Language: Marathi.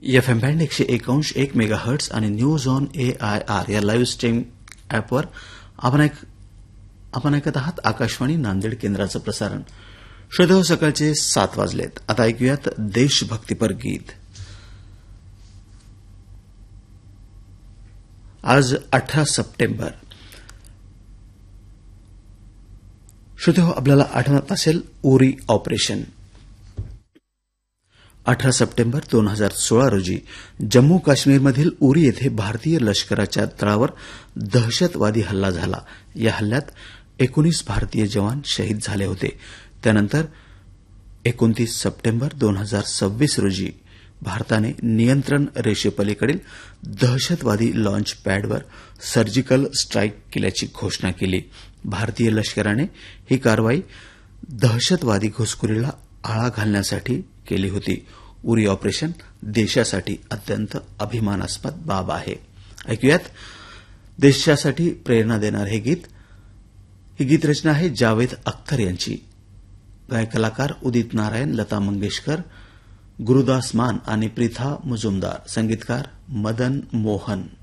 एफएम बँड 101.1 मेगाहर्ट्ज आणि न्यूज ऑन AIR या लाईव्ह स्ट्रीम ॲपवर आपण ऐकत आहात आकाशवाणी नांदेड केंद्राचं प्रसारण. श्रोते, सकाळचे 7 वाजलेत. आता ऐकूयात देशभक्तीपर गीत. आज 18 सप्टेंबर. श्रोते हो, आपल्याला आठवत असेल उरी ऑपरेशन. 18 सप्टेंबर 2016 रोजी जम्मू काश्मीरमधील उरी येथे भारतीय लष्कराच्या तळावर दहशतवादी हल्ला झाला. या हल्ल्यात 19 भारतीय जवान शहीद झाले होते. त्यानंतर 29 सप्टेंबर 2026 रोजी भारताने नियंत्रण रेषेपलीकडील दहशतवादी लॉन्च पॅडवर सर्जिकल स्ट्राईक केल्याची घोषणा केली. भारतीय लष्कराने ही कारवाई दहशतवादी घुसखोरीला आळा घालण्यासाठी केली होती. उरी ऑपरेशन देशासाठी अत्यंत अभिमानास्पद बाब आहे. ऐकूयात देशासाठी प्रेरणा देणारे हे गीत. ही गीतरचना आहे जावेद अख्तर यांची. गायक कलाकार उदित नारायण, लता मंगेशकर, गुरुदास मान आणि प्रिथा मुजुमदार. संगीतकार मदन मोहन.